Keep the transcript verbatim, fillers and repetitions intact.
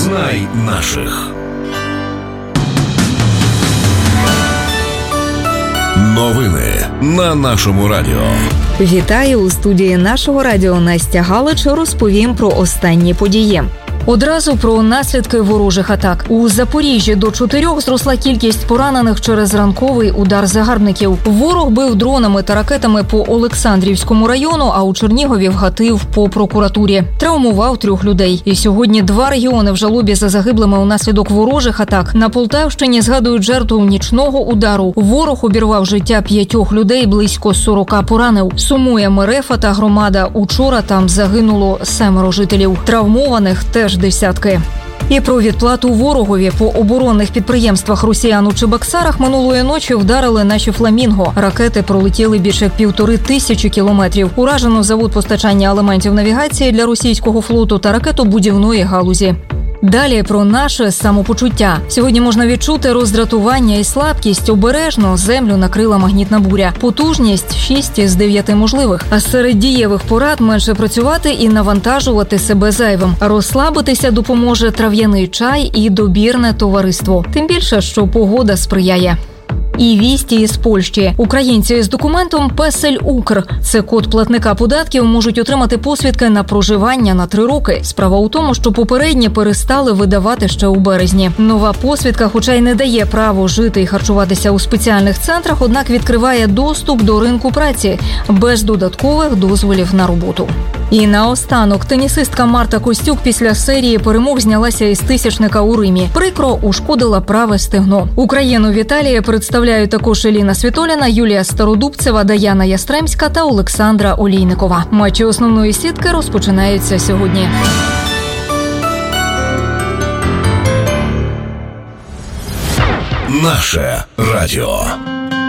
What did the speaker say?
Знай наших. Новини на нашому радіо. Вітаю у студії нашого радіо. Настя Галич. Розповім про останні події. Одразу про наслідки ворожих атак. У Запоріжжі до чотирьох зросла кількість поранених через ранковий удар загарбників. Ворог бив дронами та ракетами по Олександрівському району, а у Чернігові вгатив по прокуратурі. Травмував трьох людей. І сьогодні два регіони в жалобі за загиблими унаслідок ворожих атак. На Полтавщині згадують жертву нічного удару. Ворог обірвав життя п'ятьох людей, близько сорока поранив. Сумує Мерефа та громада. Учора там загинуло семеро жителів. Травмованих теж десятки. І про відплату ворогові. По оборонних підприємствах росіян у Чебоксарах минулої ночі вдарили наші «Фламінго». Ракети пролетіли більше півтори тисячі кілометрів. Уражено завод постачання елементів навігації для російського флоту та ракетобудівної галузі. Далі про наше самопочуття. Сьогодні можна відчути роздратування і слабкість. Обережно землю накрила магнітна буря. Потужність шість із дев'яти можливих. А серед дієвих порад менше працювати і навантажувати себе зайвим. Розслабитися допоможе трав'яний чай і добірне товариство. Тим більше, що погода сприяє. І вісті із Польщі. Українці з документом «Песель Укр». Це код платника податків, можуть отримати посвідки на проживання на три роки. Справа у тому, що попередні перестали видавати ще у березні. Нова посвідка, хоча й не дає право жити і харчуватися у спеціальних центрах, однак відкриває доступ до ринку праці без додаткових дозволів на роботу. І наостанок, тенісистка Марта Костюк після серії перемог знялася із тисячника у Римі. Прикро ушкодила праве стегно. Україну в Італії представляють також Еліна Світоліна, Юлія Стародубцева, Даяна Ястремська та Олександра Олійникова. Матчі основної сітки розпочинаються сьогодні. Наше радіо.